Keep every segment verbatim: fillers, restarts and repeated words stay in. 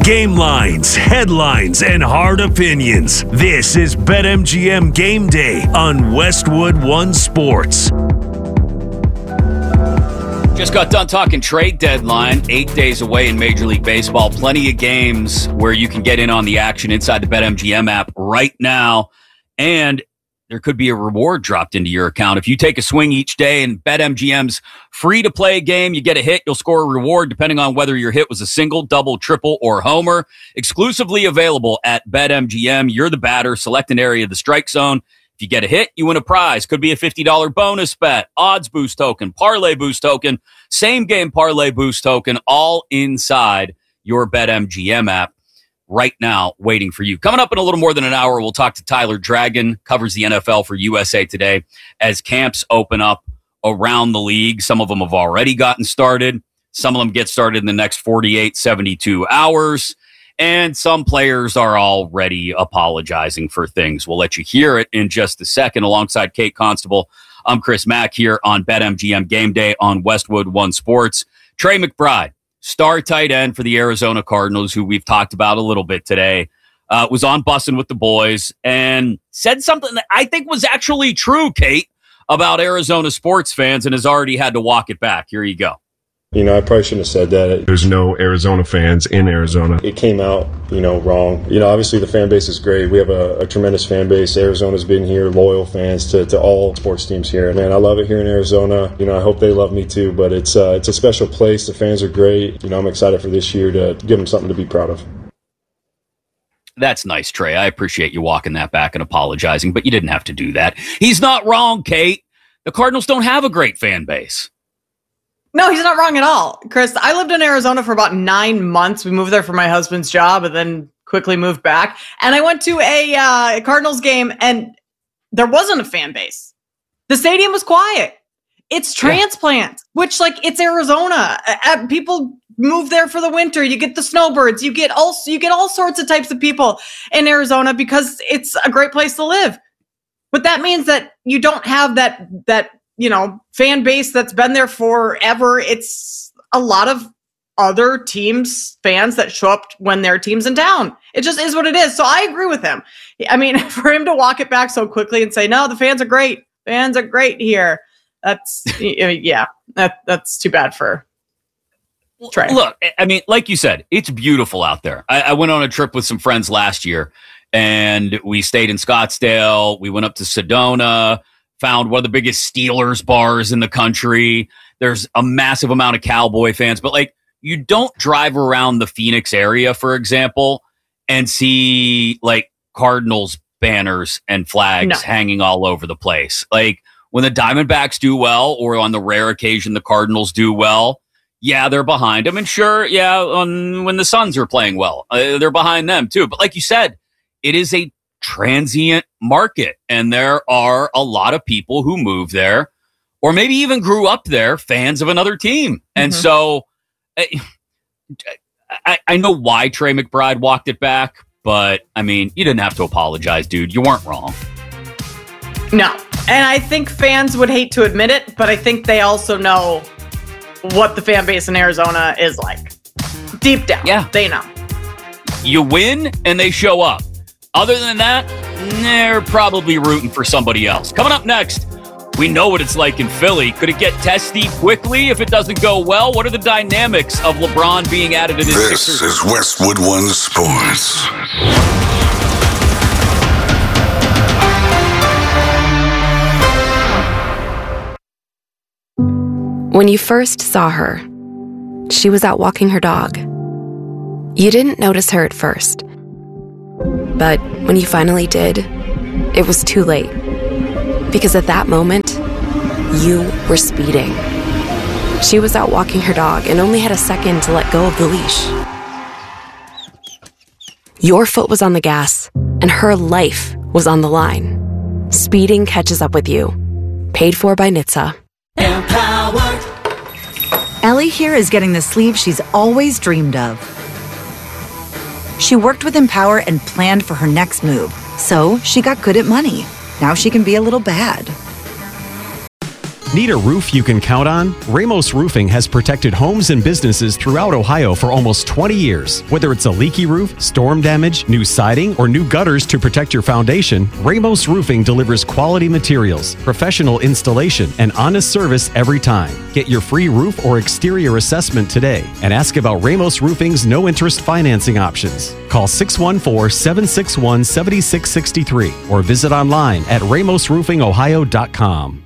Game lines, headlines, and hard opinions. This is BetMGM Game Day on Westwood One Sports. Just got done talking trade deadline. Eight days away in Major League Baseball. Plenty of games where you can get in on the action inside the BetMGM app right now. And there could be a reward dropped into your account. If you take a swing each day in BetMGM's free-to-play game, you get a hit, you'll score a reward depending on whether your hit was a single, double, triple, or homer. Exclusively available at BetMGM. You're the batter. Select an area of the strike zone. If you get a hit, you win a prize. Could be a fifty dollars bonus bet, odds boost token, parlay boost token, same game parlay boost token, all inside your BetMGM app right now, waiting for you. Coming up in a little more than an hour, we'll talk to Tyler Dragon, covers the N F L for U S A Today, as camps open up around the league. Some of them have already gotten started. Some of them get started in the next forty-eight, seventy-two hours. And some players are already apologizing for things. We'll let you hear it in just a second. Alongside Kate Constable, I'm Chris Mack here on BetMGM Game Day on Westwood One Sports. Trey McBride, star tight end for the Arizona Cardinals, who we've talked about a little bit today, uh, was on Bussin' with the Boys and said something that I think was actually true, Kate, about Arizona sports fans, and has already had to walk it back. Here you go. You know, I probably shouldn't have said that. There's no Arizona fans in Arizona. It came out, you know, wrong. You know, obviously the fan base is great. We have a, a tremendous fan base. Arizona's been here, loyal fans to, to all sports teams here. Man, I love it here in Arizona. You know, I hope they love me too, but it's uh, it's a special place. The fans are great. You know, I'm excited for this year to give them something to be proud of. That's nice, Trey. I appreciate you walking that back and apologizing, but you didn't have to do that. He's not wrong, Kate. The Cardinals don't have a great fan base. No, he's not wrong at all. Chris, I lived in Arizona for about nine months. We moved there for my husband's job and then quickly moved back. And I went to a uh, Cardinals game and there wasn't a fan base. The stadium was quiet. It's transplants, yeah. which like it's Arizona. Uh, people move there for the winter. You get the snowbirds. You get all, you get all sorts of types of people in Arizona because it's a great place to live. But that means that you don't have that, that, you know, fan base that's been there forever. It's a lot of other teams' fans that show up when their team's in town. It just is what it is. So I agree with him. I mean, for him to walk it back so quickly and say, no, the fans are great. Fans are great here. That's, yeah, that, that's too bad for Trey. Look, I mean, like you said, it's beautiful out there. I, I went on a trip with some friends last year and we stayed in Scottsdale. We went up to Sedona. Found one of the biggest Steelers bars in the country. There's a massive amount of Cowboy fans, but like you don't drive around the Phoenix area, for example, and see like Cardinals banners and flags no. hanging all over the place. Like when the Diamondbacks do well, or on the rare occasion the Cardinals do well, yeah, they're behind them. And sure, yeah, on, when the Suns are playing well, uh, they're behind them too. But like you said, it is a transient market, and there are a lot of people who move there or maybe even grew up there, fans of another team. Mm-hmm. And so I, I know why Trey McBride walked it back, but I mean, you didn't have to apologize, dude. You weren't wrong. No. And I think fans would hate to admit it, but I think they also know what the fan base in Arizona is like. Deep down. Yeah. They know. You win and they show up. Other than that, they're probably rooting for somebody else. Coming up next, we know what it's like in Philly. Could it get testy quickly if it doesn't go well? What are the dynamics of LeBron being added to this? This Sixers? Is Westwood One Sports. When you first saw her, she was out walking her dog. You didn't notice her at first. But when you finally did, it was too late. Because at that moment, you were speeding. She was out walking her dog and only had a second to let go of the leash. Your foot was on the gas, and her life was on the line. Speeding catches up with you. Paid for by N H T S A. Empowered. Ellie here is getting the sleeve she's always dreamed of. She worked with Empower and planned for her next move, so she got good at money. Now she can be a little bad. Need a roof you can count on? Ramos Roofing has protected homes and businesses throughout Ohio for almost twenty years. Whether it's a leaky roof, storm damage, new siding, or new gutters to protect your foundation, Ramos Roofing delivers quality materials, professional installation, and honest service every time. Get your free roof or exterior assessment today and ask about Ramos Roofing's no-interest financing options. Call six one four, seven six one, seven six six three or visit online at ramos roofing ohio dot com.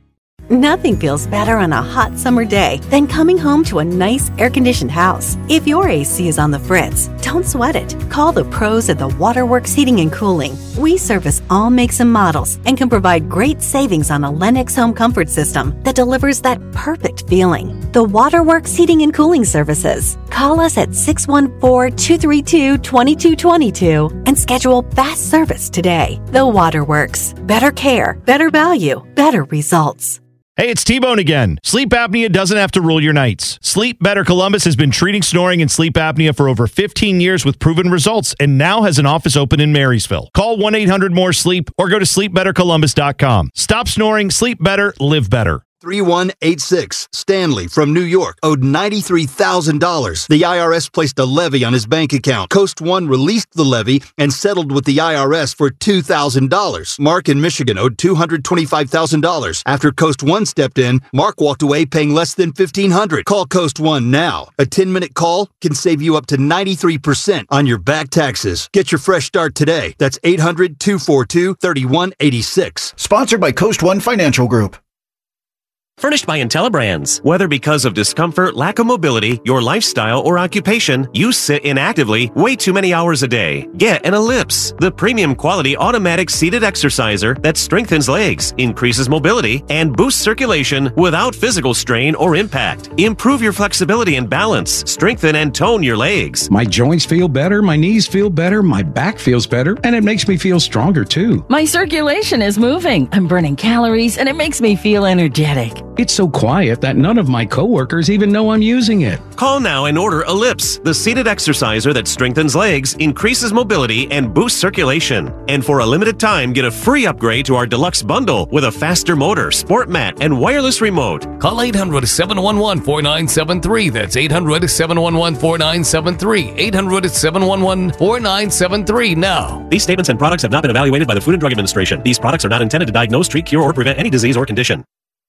Nothing feels better on a hot summer day than coming home to a nice air-conditioned house. If your A C is on the fritz, don't sweat it. Call the pros at the Waterworks Heating and Cooling. We service all makes and models and can provide great savings on a Lennox home comfort system that delivers that perfect feeling. The Waterworks Heating and Cooling Services. Call us at six one four, two three two, two two two two and schedule fast service today. The Waterworks. Better care, better value, better results. Hey, it's T-Bone again. Sleep apnea doesn't have to rule your nights. Sleep Better Columbus has been treating snoring and sleep apnea for over fifteen years with proven results and now has an office open in Marysville. Call one eight hundred more sleep or go to sleep better columbus dot com. Stop snoring, sleep better, live better. three one eight six. Stanley from New York owed ninety-three thousand dollars. The I R S placed a levy on his bank account. Coast One released the levy and settled with the I R S for two thousand dollars. Mark in Michigan owed two hundred twenty-five thousand dollars. After Coast One stepped in, Mark walked away paying less than fifteen hundred dollars. Call Coast One now. A ten-minute call can save you up to ninety-three percent on your back taxes. Get your fresh start today. That's eight hundred, two four two, three one eight six. Sponsored by Coast One Financial Group. Furnished by IntelliBrands. Whether because of discomfort, lack of mobility, your lifestyle, or occupation, you sit inactively way too many hours a day. Get an Ellipse, the premium quality automatic seated exerciser that strengthens legs, increases mobility, and boosts circulation without physical strain or impact. Improve your flexibility and balance. Strengthen and tone your legs. My joints feel better, my knees feel better, my back feels better, and it makes me feel stronger too. My circulation is moving. I'm burning calories, and it makes me feel energetic. It's so quiet that none of my coworkers even know I'm using it. Call now and order Ellipse, the seated exerciser that strengthens legs, increases mobility, and boosts circulation. And for a limited time, get a free upgrade to our deluxe bundle with a faster motor, sport mat, and wireless remote. Call eight hundred, seven one one, four nine seven three. That's eight hundred, seven one one, four nine seven three. eight hundred, seven one one, four nine seven three now. These statements and products have not been evaluated by the Food and Drug Administration. These products are not intended to diagnose, treat, cure, or prevent any disease or condition.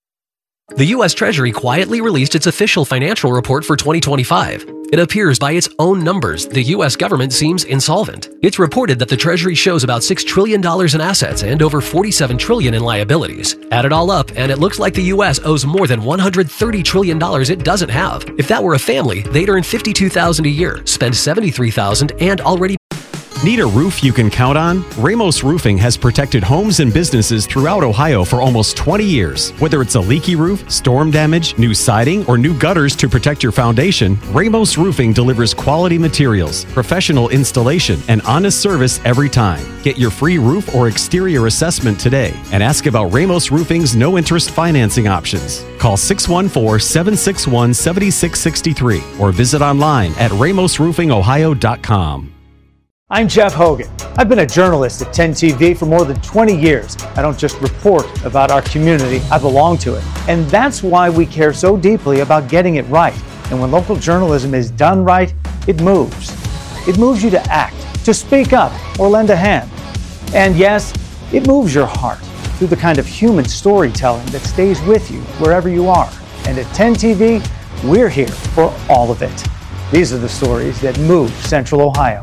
The U S Treasury quietly released its official financial report for twenty twenty-five. It appears by its own numbers, the U S government seems insolvent. It's reported that the Treasury shows about six trillion dollars in assets and over forty-seven trillion dollars in liabilities. Add it all up, and it looks like the U S owes more than one hundred thirty trillion dollars it doesn't have. If that were a family, they'd earn fifty-two thousand dollars a year, spend seventy-three thousand dollars, and already Need a roof you can count on? Ramos Roofing has protected homes and businesses throughout Ohio for almost twenty years. Whether it's a leaky roof, storm damage, new siding, or new gutters to protect your foundation, Ramos Roofing delivers quality materials, professional installation, and honest service every time. Get your free roof or exterior assessment today and ask about Ramos Roofing's no-interest financing options. Call six one four, seven six one, seven six six three or visit online at ramos roofing ohio dot com. I'm Jeff Hogan. I've been a journalist at ten T V for more than twenty years. I don't just report about our community, I belong to it. And that's why we care so deeply about getting it right. And when local journalism is done right, it moves. It moves you to act, to speak up, or lend a hand. And yes, it moves your heart through the kind of human storytelling that stays with you wherever you are. And at ten T V, we're here for all of it. These are the stories that move Central Ohio.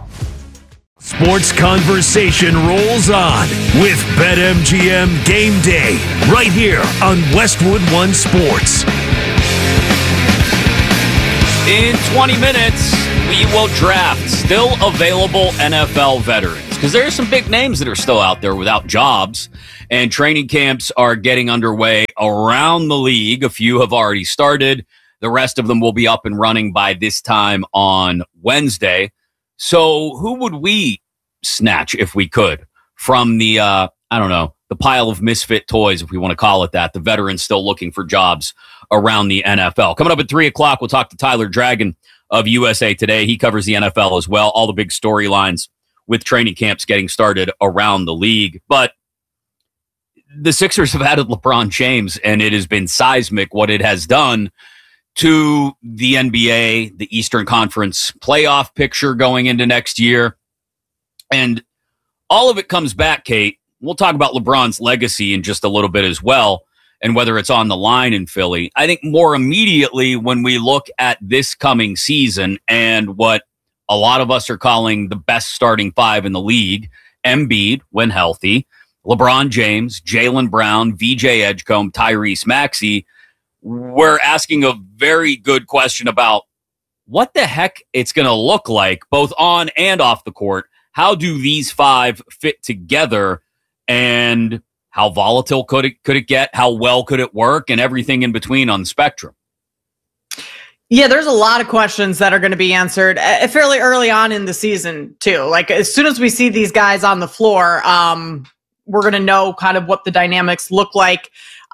Sports conversation rolls on with BetMGM Game Day right here on Westwood One Sports. In twenty minutes, we will draft still available N F L veterans because there are some big names that are still out there without jobs, and training camps are getting underway around the league. A few have already started. The rest of them will be up and running by this time on Wednesday. So who would we snatch if we could from the, uh, I don't know, the pile of misfit toys, if we want to call it that, the veterans still looking for jobs around the N F L? Coming up at three o'clock, we'll talk to Tyler Dragon of U S A Today. He covers the N F L as well, all the big storylines with training camps getting started around the league. But the Sixers have added LeBron James, and it has been seismic what it has done to the N B A, the Eastern Conference playoff picture going into next year. And all of it comes back, Kate. We'll talk about LeBron's legacy in just a little bit as well, and whether it's on the line in Philly. I think more immediately when we look at this coming season and what a lot of us are calling the best starting five in the league, Embiid, when healthy, LeBron James, Jaylen Brown, V J Edgecombe, Tyrese Maxey, we're asking a very good question about what the heck it's going to look like, both on and off the court. How do these five fit together, and how volatile could it, could it get? How well could it work, and everything in between on the spectrum? Yeah, there's a lot of questions that are going to be answered uh, fairly early on in the season, too. Like, as soon as we see these guys on the floor, um, we're going to know kind of what the dynamics look like,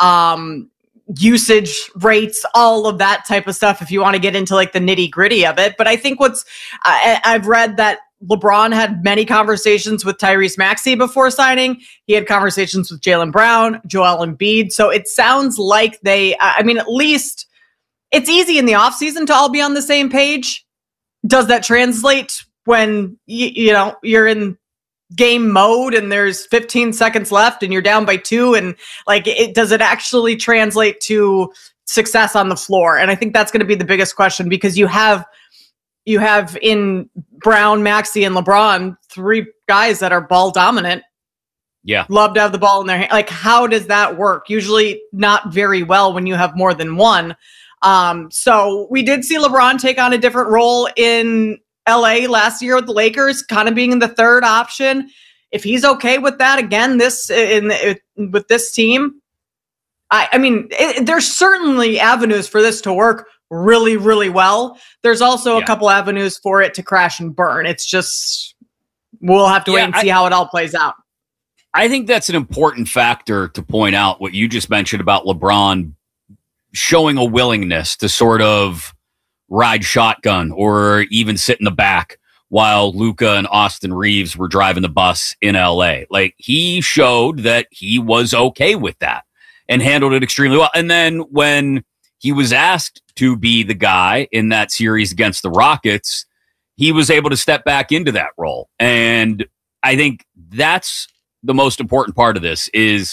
um, usage rates, all of that type of stuff, if you want to get into like the nitty gritty of it. But I think what's, I, I've read that LeBron had many conversations with Tyrese Maxey before signing. He had conversations with Jaylen Brown, Joel Embiid. So it sounds like they, I mean, at least it's easy in the offseason to all be on the same page. Does that translate when, you, you know, you're in game mode and there's fifteen seconds left and you're down by two, and like, it does it actually translate to success on the floor? And I think that's going to be the biggest question, because you have you have in Brown, Maxey, and LeBron, three guys that are ball dominant. Yeah. Love to have the ball in their hand. Like, how does that work? Usually not very well when you have more than one. Um, so we did see LeBron take on a different role in L A last year with the Lakers, kind of being the third option. If he's okay with that again, this in, in with this team, I, I mean, it, there's certainly avenues for this to work really, really well. There's also yeah. a couple avenues for it to crash and burn. It's just, we'll have to yeah, wait and see I, how it all plays out. I think that's an important factor to point out, what you just mentioned about LeBron showing a willingness to sort of ride shotgun or even sit in the back while Luka and Austin Reeves were driving the bus in L A. Like, he showed that he was okay with that and handled it extremely well. And then when he was asked to be the guy in that series against the Rockets, he was able to step back into that role. And I think that's the most important part of this, is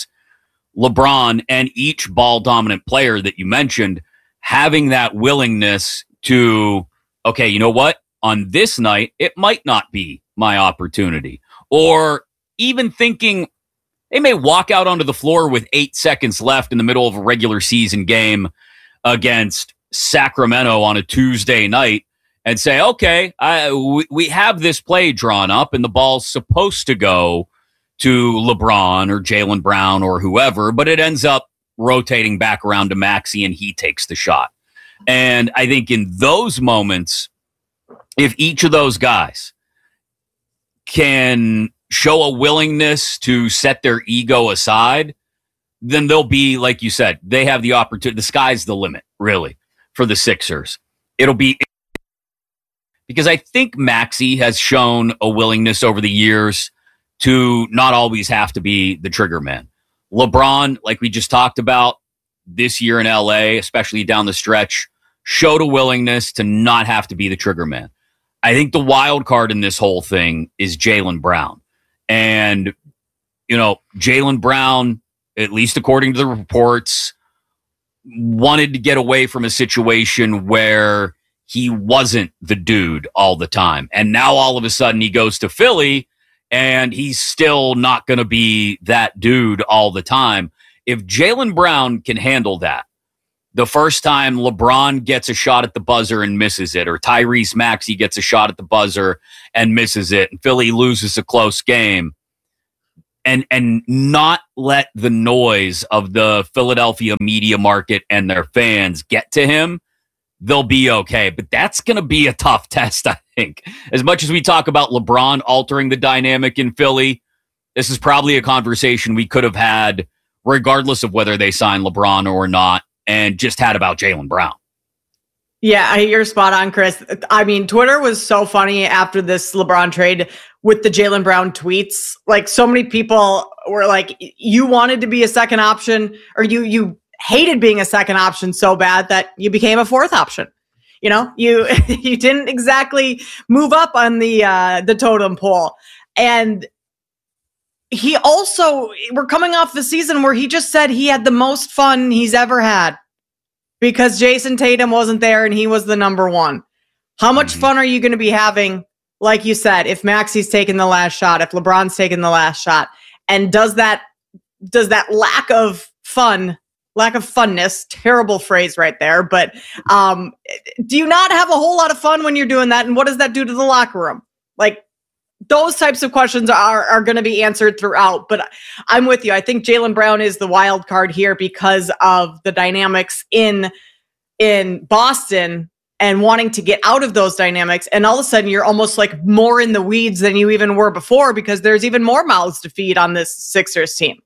LeBron and each ball dominant player that you mentioned having that willingness to, okay, you know what? On this night, it might not be my opportunity. Or even thinking they may walk out onto the floor with eight seconds left in the middle of a regular season game against Sacramento on a Tuesday night and say, okay, I, we, we have this play drawn up and the ball's supposed to go to LeBron or Jaylen Brown or whoever, but it ends up rotating back around to Maxey and he takes the shot. And I think in those moments, if each of those guys can show a willingness to set their ego aside, then they'll be, like you said, they have the opportunity. The sky's the limit, really, for the Sixers. It'll be, because I think Maxey has shown a willingness over the years to not always have to be the trigger man. LeBron, like we just talked about this year in L A, especially down the stretch, showed a willingness to not have to be the trigger man. I think the wild card in this whole thing is Jaylen Brown. And, you know, Jaylen Brown, at least according to the reports, wanted to get away from a situation where he wasn't the dude all the time. And now all of a sudden he goes to Philly and he's still not going to be that dude all the time. If Jaylen Brown can handle that, the first time LeBron gets a shot at the buzzer and misses it, or Tyrese Maxey gets a shot at the buzzer and misses it, and Philly loses a close game, and and not let the noise of the Philadelphia media market and their fans get to him, they'll be okay. But that's going to be a tough test, I think. As much as we talk about LeBron altering the dynamic in Philly, this is probably a conversation we could have had regardless of whether they sign LeBron or not, and just had about Jaylen Brown. Yeah, you're spot on, Chris. I mean, Twitter was so funny after this LeBron trade with the Jaylen Brown tweets. Like, so many people were like, you wanted to be a second option, or you you hated being a second option so bad that you became a fourth option. You know, you you didn't exactly move up on the uh, the totem pole. And he also, we're coming off the season where he just said he had the most fun he's ever had, because Jason Tatum wasn't there and he was the number one. How much fun are you going to be having, like you said, if Maxi's taking the last shot, if LeBron's taking the last shot? And does that does that lack of fun, lack of funness, terrible phrase right there, but um, do you not have a whole lot of fun when you're doing that? And what does that do to the locker room? Like, those types of questions are, are going to be answered throughout, but I'm with you. I think Jaylen Brown is the wild card here because of the dynamics in, in Boston and wanting to get out of those dynamics. And all of a sudden you're almost like more in the weeds than you even were before, because there's even more mouths to feed on this Sixers team.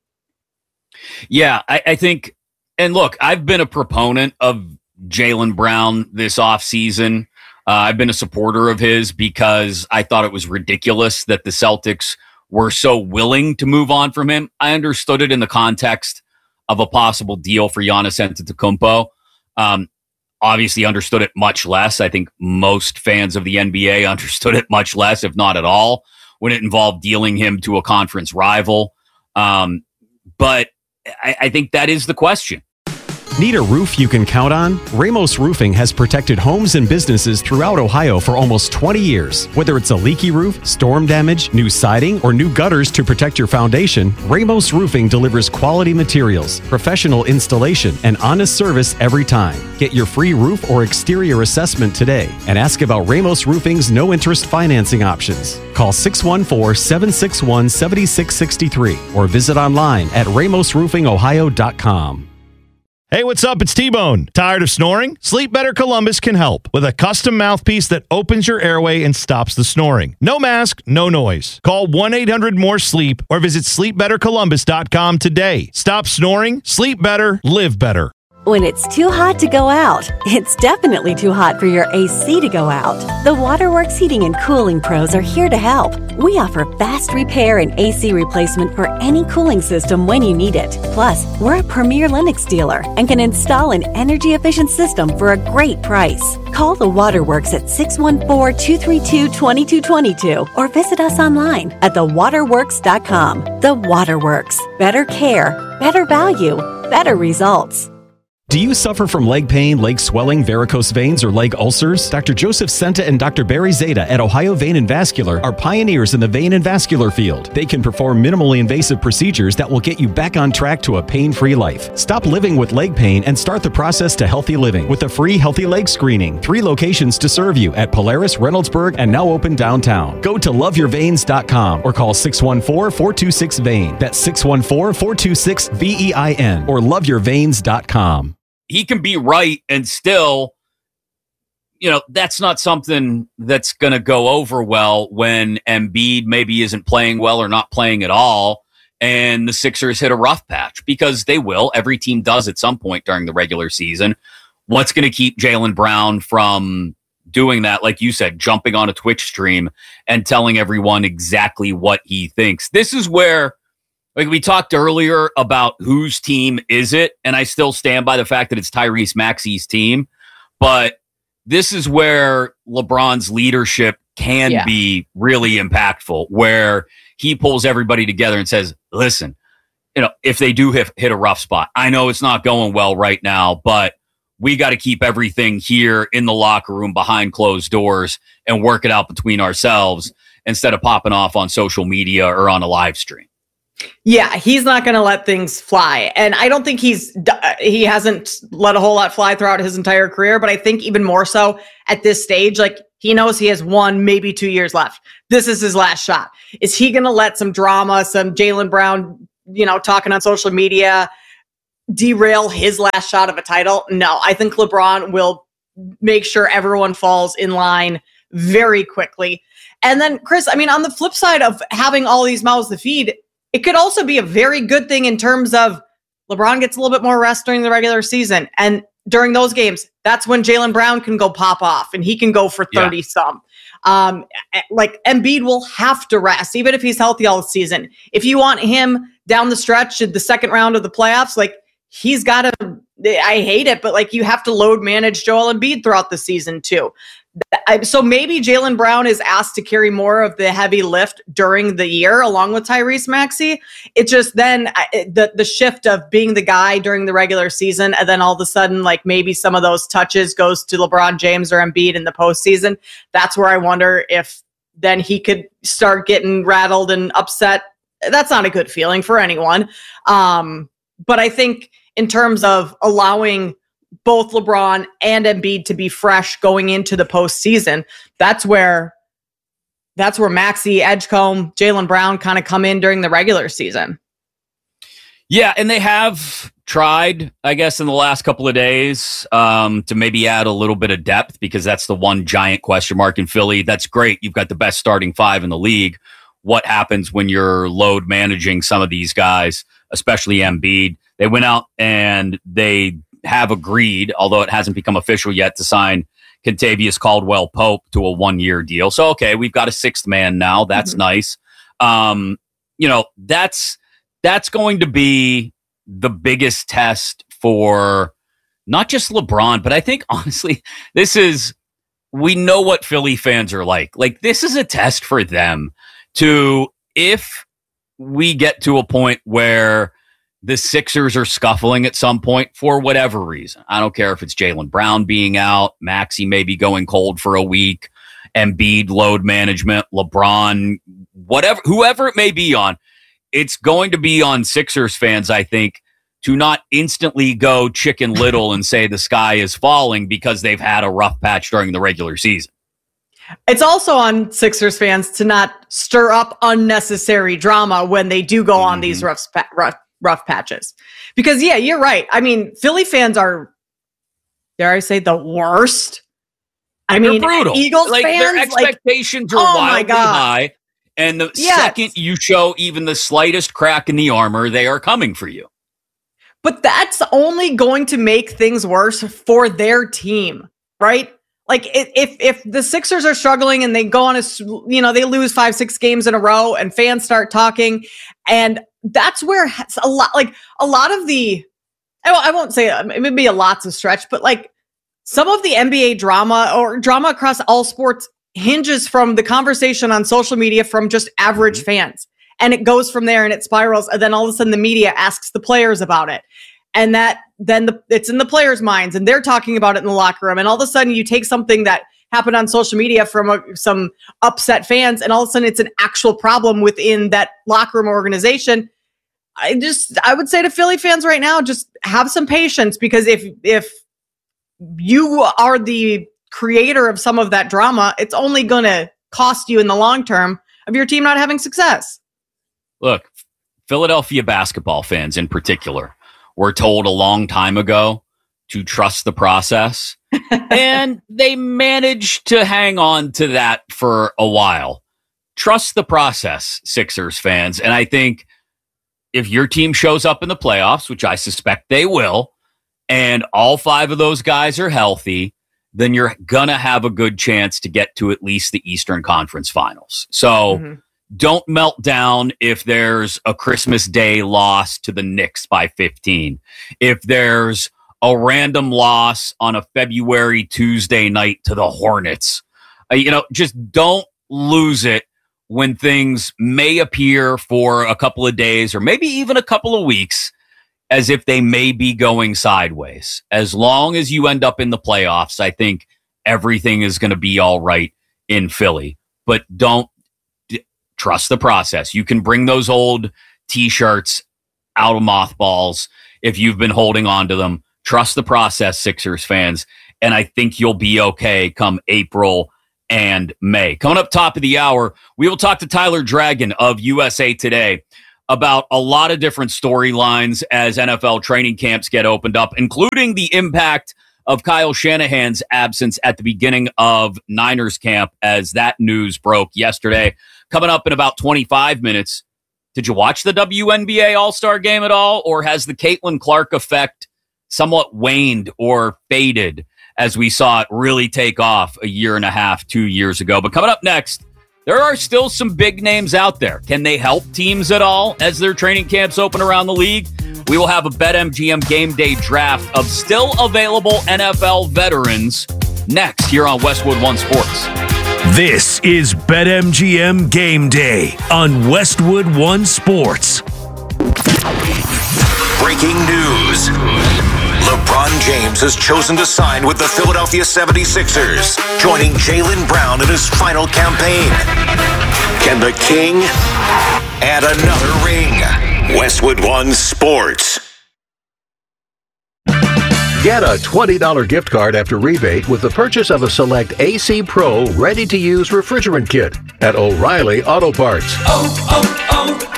Yeah, I, I think, and look, I've been a proponent of Jaylen Brown this offseason. Uh, I've been a supporter of his because I thought it was ridiculous that the Celtics were so willing to move on from him. I understood it in the context of a possible deal for Giannis Antetokounmpo. Um, obviously understood it much less. I think most fans of the N B A understood it much less, if not at all, when it involved dealing him to a conference rival. Um, but I, I think that is the question. Need a roof you can count on? Ramos Roofing has protected homes and businesses throughout Ohio for almost twenty years. Whether it's a leaky roof, storm damage, new siding, or new gutters to protect your foundation, Ramos Roofing delivers quality materials, professional installation, and honest service every time. Get your free roof or exterior assessment today and ask about Ramos Roofing's no-interest financing options. Call six one four, seven six one, seven six six three or visit online at ramos roofing ohio dot com. Hey, what's up? It's T-Bone. Tired of snoring? Sleep Better Columbus can help with a custom mouthpiece that opens your airway and stops the snoring. No mask, no noise. Call one eight hundred more sleep or visit sleep better columbus dot com today. Stop snoring, sleep better, live better. When it's too hot to go out, it's definitely too hot for your A C to go out. The Waterworks Heating and Cooling Pros are here to help. We offer fast repair and A C replacement for any cooling system when you need it. Plus, we're a premier Lennox dealer and can install an energy-efficient system for a great price. Call the Waterworks at six one four, two three two, two two two two or visit us online at the waterworks dot com. The Waterworks. Better care, better value, better results. Do you suffer from leg pain, leg swelling, varicose veins, or leg ulcers? Doctor Joseph Senta and Doctor Barry Zeta at Ohio Vein and Vascular are pioneers in the vein and vascular field. They can perform minimally invasive procedures that will get you back on track to a pain-free life. Stop living with leg pain and start the process to healthy living with a free healthy leg screening. Three locations to serve you at Polaris, Reynoldsburg, and now open downtown. Go to love your veins dot com or call six one four, four two six, V E I N. That's six one four, four two six, V E I N or love your veins dot com. He can be right and still, you know, that's not something that's going to go over well when Embiid maybe isn't playing well or not playing at all, and the Sixers hit a rough patch, because they will. Every team does at some point during the regular season. What's going to keep Jaylen Brown from doing that, like you said, jumping on a Twitch stream and telling everyone exactly what he thinks? This is where, like we talked earlier about whose team is it, and I still stand by the fact that it's Tyrese Maxey's team, but this is where LeBron's leadership can yeah. be really impactful, where he pulls everybody together and says, listen, you know, if they do hit, hit a rough spot, I know it's not going well right now, but we got to keep everything here in the locker room behind closed doors and work it out between ourselves instead of popping off on social media or on a live stream. Yeah, he's not going to let things fly. And I don't think he's, he hasn't let a whole lot fly throughout his entire career, but I think even more so at this stage, like he knows he has one, maybe two years left. This is his last shot. Is he going to let some drama, some Jaylen Brown, you know, talking on social media derail his last shot of a title? No, I think LeBron will make sure everyone falls in line very quickly. And then, Chris, I mean, on the flip side of having all these mouths to feed, it could also be a very good thing in terms of LeBron gets a little bit more rest during the regular season. And during those games, that's when Jaylen Brown can go pop off and he can go for thirty yeah. some. Um, like Embiid will have to rest, even if he's healthy all season. If you want him down the stretch in the second round of the playoffs, like he's got to, I hate it, but like you have to load manage Joel Embiid throughout the season too. So maybe Jaylen Brown is asked to carry more of the heavy lift during the year along with Tyrese Maxey. It's just then the, the shift of being the guy during the regular season and then all of a sudden like maybe some of those touches goes to LeBron James or Embiid in the postseason. That's where I wonder if then he could start getting rattled and upset. That's not a good feeling for anyone. Um, but I think in terms of allowing both LeBron and Embiid to be fresh going into the postseason, that's where that's where Maxey, Edgecombe, Jaylen Brown kind of come in during the regular season. Yeah, and they have tried, I guess, in the last couple of days um, to maybe add a little bit of depth because that's the one giant question mark in Philly. That's great. You've got the best starting five in the league. What happens when you're load managing some of these guys, especially Embiid? They went out and they have agreed, although it hasn't become official yet, to sign Kentavious Caldwell-Pope to a one-year deal. So, okay, we've got a sixth man now. That's mm-hmm. nice. Um, you know, that's that's going to be the biggest test for not just LeBron, but I think, honestly, this is, we know what Philly fans are like. Like, this is a test for them to, if we get to a point where the Sixers are scuffling at some point for whatever reason. I don't care if it's Jaylen Brown being out, Maxey maybe going cold for a week, Embiid load management, LeBron, whatever, whoever it may be on. It's going to be on Sixers fans, I think, to not instantly go Chicken Little and say the sky is falling because they've had a rough patch during the regular season. It's also on Sixers fans to not stir up unnecessary drama when they do go mm-hmm. on these rough, rough rough patches. Because, yeah, you're right. I mean, Philly fans are, dare I say, the worst. I They're mean, brutal. Eagles like, fans, their expectations like, are oh wildly high. And the yes. second you show even the slightest crack in the armor, they are coming for you. But that's only going to make things worse for their team, right? Like if if the Sixers are struggling and they go on a, you know, they lose five, six games in a row and fans start talking, and that's where a lot, like a lot of the, I won't say it would be a lots of stretch, but like some of the N B A drama or drama across all sports hinges from the conversation on social media from just average mm-hmm. fans. And it goes from there and it spirals. And then all of a sudden the media asks the players about it. And that then the, it's in the players' minds and they're talking about it in the locker room. And all of a sudden you take something that happened on social media from a, some upset fans and all of a sudden it's an actual problem within that locker room organization. I just, I would say to Philly fans right now, just have some patience because if, if you are the creator of some of that drama, it's only going to cost you in the long term of your team not having success. Look, Philadelphia basketball fans in particular were told a long time ago to trust the process, and they managed to hang on to that for a while. Trust the process, Sixers fans. And I think if your team shows up in the playoffs, which I suspect they will, and all five of those guys are healthy, then you're going to have a good chance to get to at least the Eastern Conference Finals. So mm-hmm. don't melt down if there's a Christmas Day loss to the Knicks by fifteen. If there's a random loss on a February Tuesday night to the Hornets. Uh, you know, just don't lose it when things may appear for a couple of days or maybe even a couple of weeks as if they may be going sideways. As long as you end up in the playoffs, I think everything is going to be all right in Philly. But don't d- trust the process. You can bring those old T-shirts out of mothballs if you've been holding on to them. Trust the process, Sixers fans, and I think you'll be okay come April and May. Coming up top of the hour, we will talk to Tyler Dragon of U S A Today about a lot of different storylines as N F L training camps get opened up, including the impact of Kyle Shanahan's absence at the beginning of Niners camp as that news broke yesterday. Coming up in about twenty-five minutes. Did you watch the W N B A All-Star game at all, or has the Caitlin Clark effect somewhat waned or faded as we saw it really take off a year and a half, two years ago. But coming up next, there are still some big names out there. Can they help teams at all as their training camps open around the league? We will have a BetMGM game day draft of still available N F L veterans next here on Westwood One Sports. This is BetMGM Game Day on Westwood One Sports. Breaking news. LeBron James has chosen to sign with the Philadelphia seventy-sixers, joining Jaylen Brown in his final campaign. Can the King add another ring? Westwood One Sports. Get a twenty dollars gift card after rebate with the purchase of a select A C Pro ready-to-use refrigerant kit at O'Reilly Auto Parts. Oh,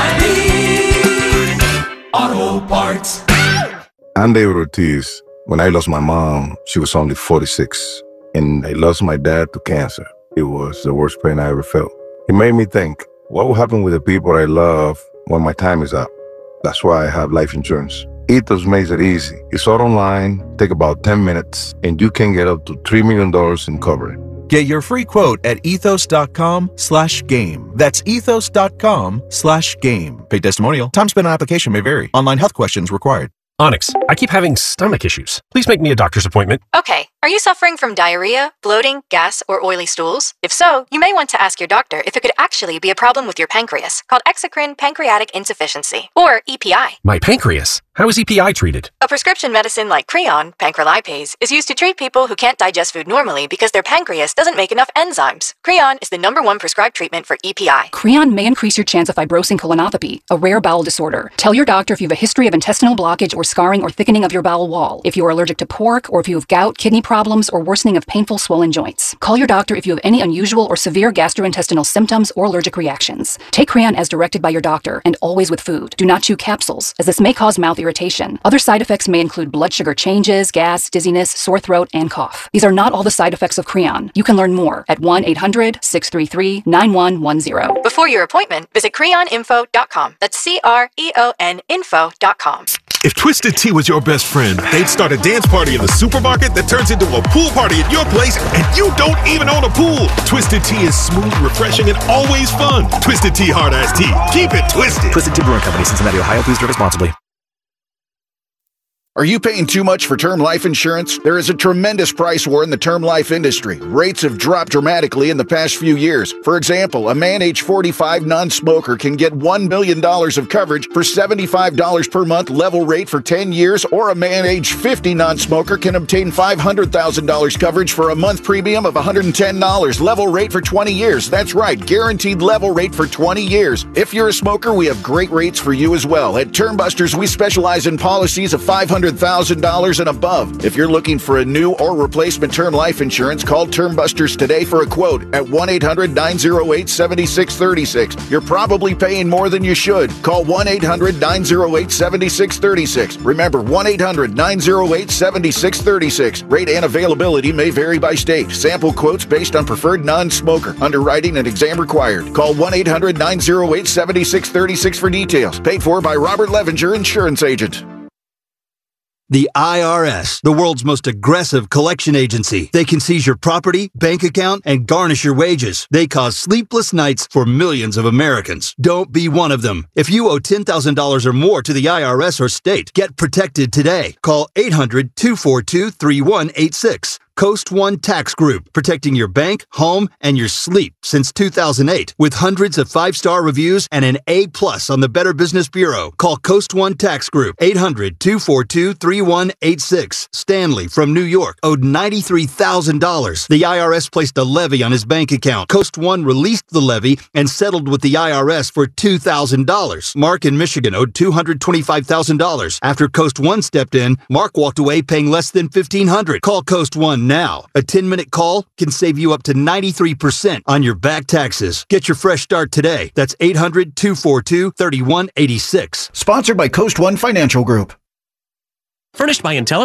oh, oh, O'Reilly Auto Parts. I'm David Ortiz. When I lost my mom, she was only forty-six, and I lost my dad to cancer. It was the worst pain I ever felt. It made me think, what will happen with the people I love when my time is up? That's why I have life insurance. Ethos makes it easy. It's all online, take about ten minutes, and you can get up to three million dollars in coverage. Get your free quote at ethos.com slash game. That's ethos.com slash game. Paid testimonial. Time spent on application may vary. Online health questions required. Onyx, I keep having stomach issues. Please make me a doctor's appointment. Okay, are you suffering from diarrhea, bloating, gas, or oily stools? If so, you may want to ask your doctor if it could actually be a problem with your pancreas, called exocrine pancreatic insufficiency, or E P I. My pancreas? How is E P I treated? A prescription medicine like Creon, pancrelipase, is used to treat people who can't digest food normally because their pancreas doesn't make enough enzymes. Creon is the number one prescribed treatment for E P I. Creon may increase your chance of fibrosing colonopathy, a rare bowel disorder. Tell your doctor if you have a history of intestinal blockage or scarring or thickening of your bowel wall, if you are allergic to pork, or if you have gout, kidney problems, or worsening of painful swollen joints. Call your doctor if you have any unusual or severe gastrointestinal symptoms or allergic reactions. Take Creon as directed by your doctor, and always with food. Do not chew capsules, as this may cause mouth irritation. Other side effects may include blood sugar changes, gas, dizziness, sore throat, and cough. These are not all the side effects of Creon. You can learn more at one eight hundred, six three three, nine one one zero. Before your appointment, visit creon info dot com. That's C R E O N info dot com. If Twisted Tea was your best friend, they'd start a dance party in the supermarket that turns into a pool party at your place, and you don't even own a pool. Twisted Tea is smooth, refreshing, and always fun. Twisted Tea Hard Iced Tea. Keep it twisted. Twisted Tea Brewing Company, Cincinnati, Ohio. Please drink responsibly. Are you paying too much for term life insurance? There is a tremendous price war in the term life industry. Rates have dropped dramatically in the past few years. For example, a man age forty-five non-smoker can get one million dollars of coverage for seventy-five dollars per month level rate for ten years, or a man age fifty non-smoker can obtain five hundred thousand dollars coverage for a month premium of one hundred ten dollars level rate for twenty years. That's right, guaranteed level rate for twenty years. If you're a smoker, we have great rates for you as well. At Term Busters, we specialize in policies of five hundred thousand dollars and above. If you're looking for a new or replacement term life insurance, call Term Busters today for a quote at one eight hundred, nine oh eight, seven six three six. You're probably paying more than you should. Call one eight hundred, nine oh eight, seven six three six. Remember, one eight hundred, nine oh eight, seven six three six. Rate and availability may vary by state. Sample quotes based on preferred non-smoker. Underwriting and exam required. Call one eight hundred, nine oh eight, seven six three six for details. Paid for by Robert Levenger, Insurance Agent. The I R S, the world's most aggressive collection agency. They can seize your property, bank account, and garnish your wages. They cause sleepless nights for millions of Americans. Don't be one of them. If you owe ten thousand dollars or more to the I R S or state, get protected today. Call eight hundred, two four two, three one eight six. Coast One Tax Group, protecting your bank, home, and your sleep since two thousand eight. With hundreds of five-star reviews and an A plus on the Better Business Bureau. Call Coast One Tax Group, eight hundred, two four two, three one eight six. Stanley from New York owed ninety-three thousand dollars. The I R S placed a levy on his bank account. Coast One released the levy and settled with the I R S for two thousand dollars. Mark in Michigan owed two hundred twenty-five thousand dollars. After Coast One stepped in, Mark walked away paying less than fifteen hundred dollars. Call Coast One now. A ten-minute call can save you up to ninety-three percent on your back taxes. Get your fresh start today. That's eight hundred, two four two, three one eight six. Sponsored by Coast One Financial Group. Furnished by Intelli-